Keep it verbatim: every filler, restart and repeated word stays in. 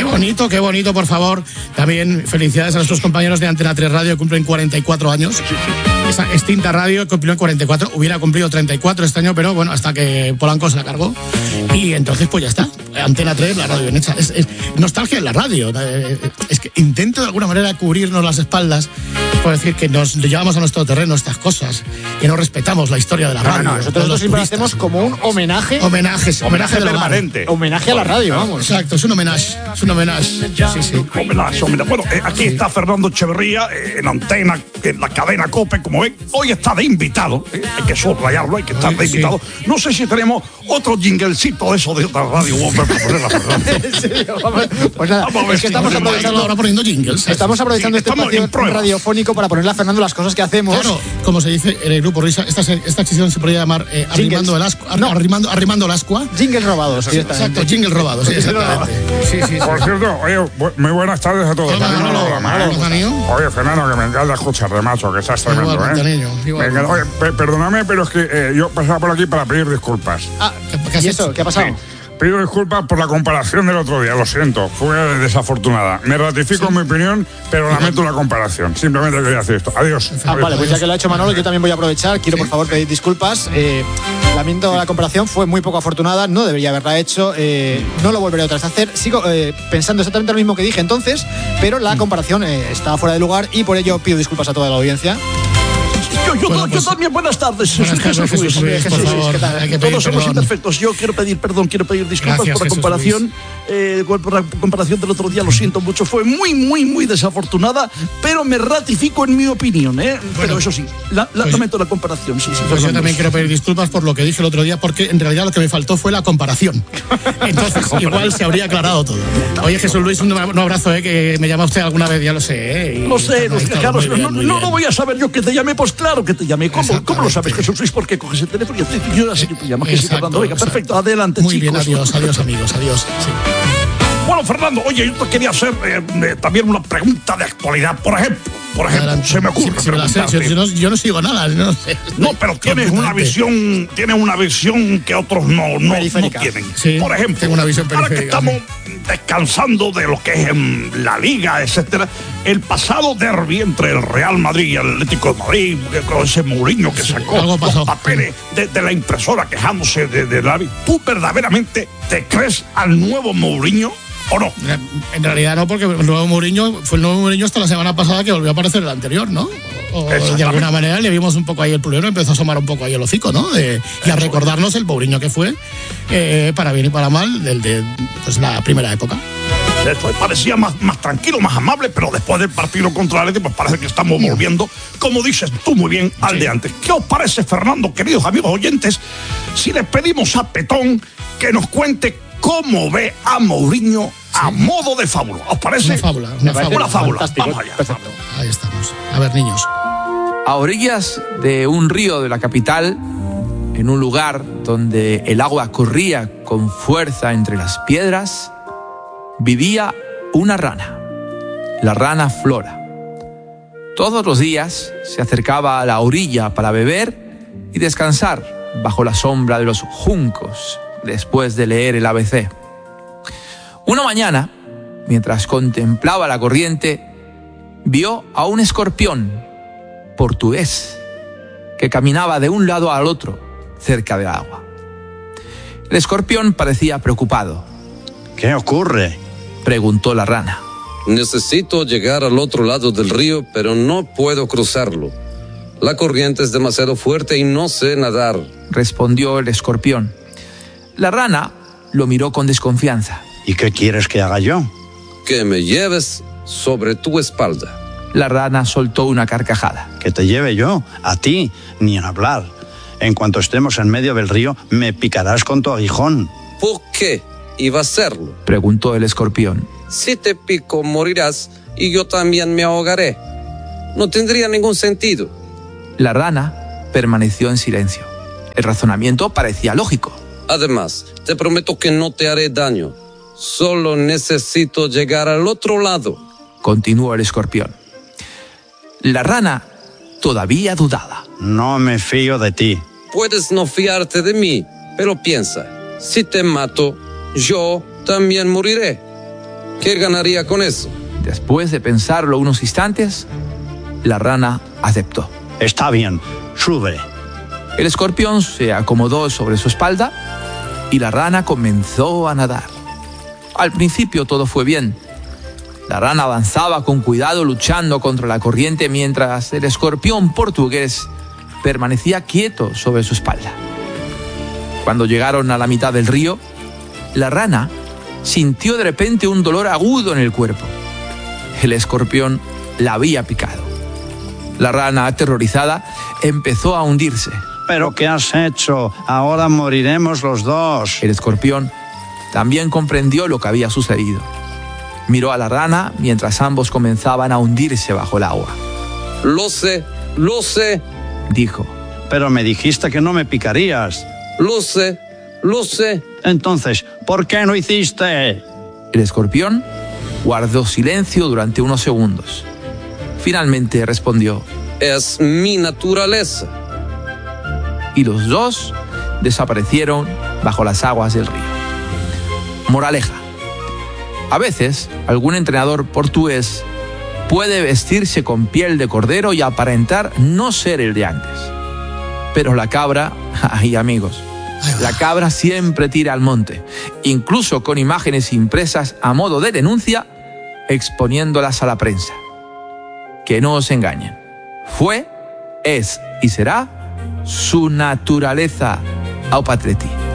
bonito, qué bonito, por favor. También felicidades a nuestros compañeros de Antena tres Radio que cumplen cuarenta y cuatro años. Esa extinta radio cumplió cuarenta y cuatro, hubiera cumplido treinta y cuatro este año, pero bueno, hasta que Polanco se la cargó. Y entonces pues ya está. Antena tres, la radio bien hecha. Es, es nostalgia en la radio. Es que intento de alguna manera cubrirnos las espaldas por decir que nos llevamos a nuestro terreno estas cosas, que no respetamos la historia de la radio. No, no, nosotros los siempre turistas. hacemos como un homenaje. Homenajes, homenaje, homenaje permanente. Homenaje a la radio, vamos. Exacto, es un homenaje. Es un homenaje. Sí, sí. Homenaje, homenaje. Bueno, eh, aquí sí. está Fernando Echeverría eh, en Antena, en la cadena COPE, como ven. Hoy está de invitado. Eh, hay que subrayarlo, hay que estar de invitado. Sí. No sé si tenemos otro jinglecito de eso de otra radio. Vamos a poner a Fernando. Pues nada, vamos a ver es que si estamos aprovechando ahora poniendo jingles. Estamos aprovechando sí, este espacio radiofónico para ponerle a Fernando las cosas que hacemos. Claro, como se dice en el grupo Risa, esta, esta sección se podría llamar eh, arrimando, el ascua, no. arrimando, arrimando el ascua. Jingles robados. Sí, exacto, jingles robados, sí, exactamente. Sí, sí, sí. Por cierto, oye, muy buenas tardes a todos. Hola, Manolo, Manolo, Manolo, Manolo. Oye, Fernando, que me encanta escucharte, macho, que estás tremendo, igual, ¿eh? Niño, igual. Me oye, pe perdóname, pero es que eh, yo pasaba por aquí para pedir disculpas. Ah, ¿qué, ¿y eso? ¿Qué ha pasado? Sí. Pido disculpas por la comparación del otro día, lo siento, fue desafortunada. Me ratifico en mi opinión, pero lamento la comparación. Simplemente quería decir esto. Adiós. Ah, vale, pues ya que lo ha hecho Manolo, yo también voy a aprovechar. Quiero, por favor, pedir disculpas. Eh, lamento la comparación, fue muy poco afortunada, no debería haberla hecho. Eh, no lo volveré otra vez a hacer. Sigo eh, pensando exactamente lo mismo que dije entonces, pero la comparación eh, estaba fuera de lugar y por ello pido disculpas a toda la audiencia. Yo, yo, bueno, pues, yo también, buenas tardes. Buenas tardes, Jesús, Jesús, Jesús, por favor, ¿qué tal? Todos somos imperfectos. Yo quiero pedir perdón, quiero pedir disculpas Gracias, por la comparación. Eh, por la comparación del otro día, lo siento mucho. Fue muy, muy, muy desafortunada, pero me ratifico en mi opinión. ¿eh? Bueno, pero eso sí, la, la, pues, lamento la comparación. Sí, sí, pues yo también quiero pedir disculpas por lo que dije el otro día, porque en realidad lo que me faltó fue la comparación. Entonces, igual se habría aclarado todo. Oye, Jesús Luis, un, un abrazo, ¿eh? Que me llama usted alguna vez, ya lo sé. ¿eh? Lo sé, lo sé, claro. Bien, no, no, no voy a saber yo que te llamé, pues claro que te llamé. ¿Cómo, ¿cómo lo sabes, Jesús Luis? ¿Por qué coges el teléfono? Yo ya sé que te llamas, que sí, Fernando. Venga, perfecto, adelante, muy chicos. Muy bien, adiós, adiós, amigos, adiós. Sí. Bueno, Fernando, oye, yo te quería hacer eh, eh, también una pregunta de actualidad. Por ejemplo, por ejemplo, adelante. Se me ocurre sí, preguntarte. Sé, yo, no, yo no sigo nada. No, sé. no pero tienes una visión, tienes una visión que otros no, no, no tienen. Sí, por ejemplo, tengo una visión ahora que estamos descansando de lo que es en la Liga, etcétera, el pasado derbi entre el Real Madrid y el Atlético de Madrid, con ese Mourinho que sacó sí, los papeles de, de la impresora quejándose de, de la... ¿Tú verdaderamente te crees al nuevo Mourinho? ¿O no? En realidad no, porque el nuevo Mourinho fue el nuevo Mourinho hasta la semana pasada que volvió a aparecer el anterior, ¿no? O de alguna manera le vimos un poco ahí el pulero, empezó a asomar un poco ahí el hocico, ¿no? De, y a recordarnos el Mourinho que fue, eh, para bien y para mal, del de pues, la primera época. Después parecía más, más tranquilo, más amable, pero después del partido contra el Atlético, pues parece que estamos volviendo, como dices tú muy bien, al sí. de antes. ¿Qué os parece, Fernando, queridos amigos oyentes, si les pedimos a Petón que nos cuente cómo ve a Mourinho a sí. modo de fábula? ¿Os parece? Una fábula. Una fábula. Una fábula. Vamos allá. Perfecto. Ahí estamos. A ver, niños. A orillas de un río de la capital, en un lugar donde el agua corría con fuerza entre las piedras, vivía una rana, la rana Flora. Todos los días se acercaba a la orilla para beber y descansar bajo la sombra de los juncos después de leer el A B C. Una mañana, mientras contemplaba la corriente, vio a un escorpión portugués que caminaba de un lado al otro cerca del agua. El escorpión parecía preocupado. ¿Qué ocurre?, preguntó la rana. Necesito llegar al otro lado del río, pero no puedo cruzarlo. La corriente es demasiado fuerte y no sé nadar, respondió el escorpión. La rana lo miró con desconfianza. ¿Y qué quieres que haga yo? Que me lleves sobre tu espalda. La rana soltó una carcajada. ¿Que te lleve yo? A ti, ni en hablar. En cuanto estemos en medio del río, me picarás con tu aguijón. ¿Por qué iba a hacerlo?, preguntó el escorpión. Si te pico, morirás y yo también me ahogaré. No tendría ningún sentido. La rana permaneció en silencio. El razonamiento parecía lógico. Además, te prometo que no te haré daño. Solo necesito llegar al otro lado, continuó el escorpión. La rana todavía dudaba. No me fío de ti. Puedes no fiarte de mí, pero piensa, si te mato, yo también moriré. ¿Qué ganaría con eso? Después de pensarlo unos instantes, la rana aceptó. Está bien, sube. El escorpión se acomodó sobre su espalda y la rana comenzó a nadar. Al principio todo fue bien. La rana avanzaba con cuidado luchando contra la corriente mientras el escorpión portugués permanecía quieto sobre su espalda. Cuando llegaron a la mitad del río, la rana sintió de repente un dolor agudo en el cuerpo. El escorpión la había picado. La rana, aterrorizada, empezó a hundirse. ¿Pero qué has hecho? Ahora moriremos los dos. El escorpión también comprendió lo que había sucedido. Miró a la rana mientras ambos comenzaban a hundirse bajo el agua. Lo sé, lo sé, dijo. Pero me dijiste que no me picarías. Lo sé, lo sé. Entonces, ¿por qué no hiciste? El escorpión guardó silencio durante unos segundos. Finalmente respondió: es mi naturaleza. Y los dos desaparecieron bajo las aguas del río. Moraleja: a veces, algún entrenador portugués puede vestirse con piel de cordero y aparentar no ser el de antes. Pero la cabra, ay amigos, la cabra siempre tira al monte, incluso con imágenes impresas a modo de denuncia, exponiéndolas a la prensa. Que no os engañen. Fue, es y será su naturaleza. Au Patreti.